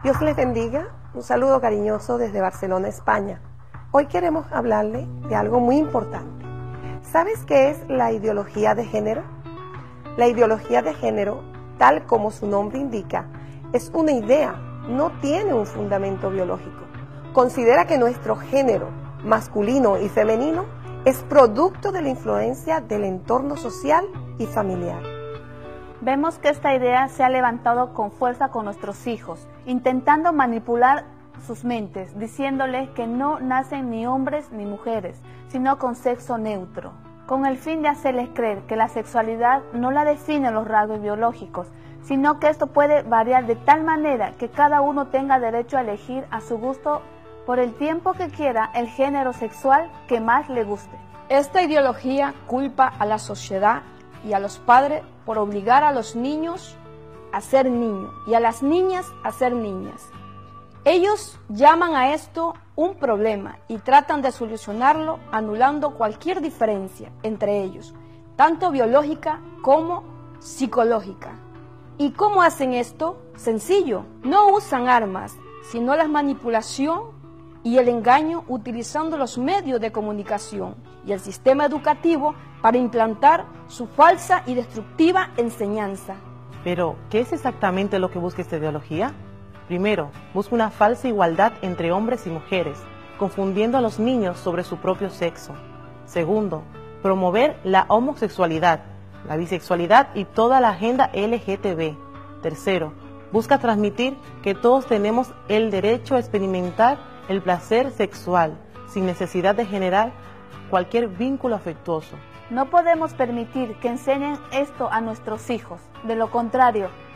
Dios les bendiga, un saludo cariñoso desde Barcelona, España. Hoy queremos hablarle de algo muy importante. ¿Sabes qué es la ideología de género? La ideología de género, tal como su nombre indica, es una idea, no tiene un fundamento biológico. Considera que nuestro género, masculino y femenino, es producto de la influencia del entorno social y familiar. Vemos que esta idea se ha levantado con fuerza con nuestros hijos, intentando manipular sus mentes, diciéndoles que no nacen ni hombres ni mujeres, sino con sexo neutro, con el fin de hacerles creer que la sexualidad no la definen los rasgos biológicos, sino que esto puede variar de tal manera que cada uno tenga derecho a elegir a su gusto por el tiempo que quiera el género sexual que más le guste. Esta ideología culpa a la sociedad y a los padres por obligar a los niños a ser niños y a las niñas a ser niñas. Ellos llaman a esto un problema y tratan de solucionarlo anulando cualquier diferencia entre ellos, tanto biológica como psicológica. ¿Y cómo hacen esto? Sencillo, no usan armas, sino la manipulación y el engaño utilizando los medios de comunicación y el sistema educativo para implantar su falsa y destructiva enseñanza. Pero, ¿qué es exactamente lo que busca esta ideología? Primero, busca una falsa igualdad entre hombres y mujeres, confundiendo a los niños sobre su propio sexo. Segundo, promover la homosexualidad, la bisexualidad y toda la agenda LGTB. Tercero, busca transmitir que todos tenemos el derecho a experimentar el placer sexual, sin necesidad de generar cualquier vínculo afectuoso. No podemos permitir que enseñen esto a nuestros hijos. De lo contrario,